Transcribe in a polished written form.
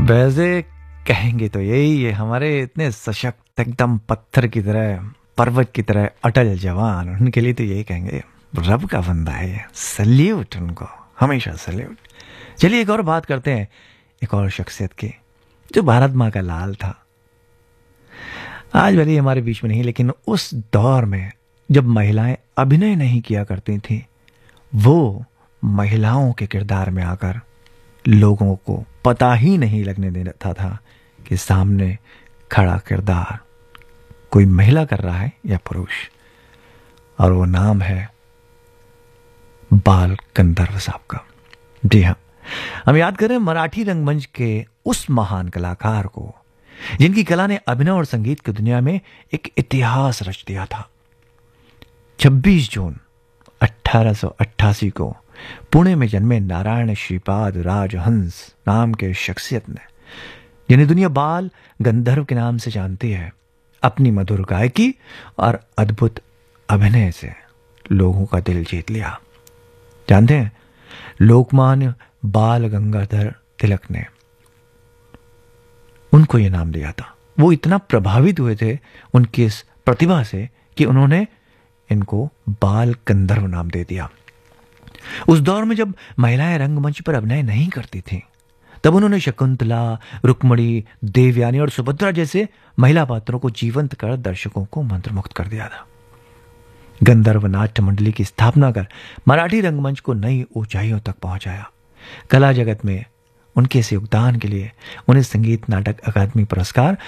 वैसे कहेंगे तो यही है, हमारे इतने सशक्त एकदम पत्थर की तरह, पर्वत की तरह अटल जवान, उनके लिए तो यही कहेंगे रब का बंदा है ये, सल्यूट उनको, हमेशा सल्यूट। चलिए एक और बात करते हैं, एक और शख्सियत की जो भारत माँ का लाल था। आज भले ही हमारे बीच में नहीं, लेकिन उस दौर में जब महिलाएं अभिनय नहीं किया करती थी, वो महिलाओं के किरदार में आकर लोगों को पता ही नहीं लगने देता था कि सामने खड़ा किरदार कोई महिला कर रहा है या पुरुष। और वो नाम है बाल गंधर्व साहब का। जी हाँ, हम याद करें मराठी रंगमंच के उस महान कलाकार को जिनकी कला ने अभिनय और संगीत की दुनिया में एक इतिहास रच दिया था। 26 जून 1888 को पुणे में जन्मे नारायण श्रीपाद राजहंस नाम के शख्सियत ने, जिन्हें दुनिया बाल गंधर्व के नाम से जानती है, अपनी मधुर गायकी और अद्भुत अभिनय से लोगों का दिल जीत लिया। जानते हैं, लोकमान्य बाल गंगाधर तिलक ने उनको यह नाम दिया था। वो इतना प्रभावित हुए थे उनकी इस प्रतिभा से कि उन्होंने इनको बाल गंधर्व नाम दे दिया। उस दौर में जब महिलाएं रंगमंच पर अभिनय नहीं करती थीं, तब उन्होंने शकुंतला, रुक्मणी, देवयानी और सुभद्रा जैसे महिला पात्रों को जीवंत कर दर्शकों को मंत्रमुग्ध कर दिया था। गंधर्व नाट्य मंडली की स्थापना कर मराठी रंगमंच को नई ऊंचाइयों तक पहुंचाया। कला जगत में उनके इस योगदान के लिए उन्हें संगीत नाटक अकादमी पुरस्कार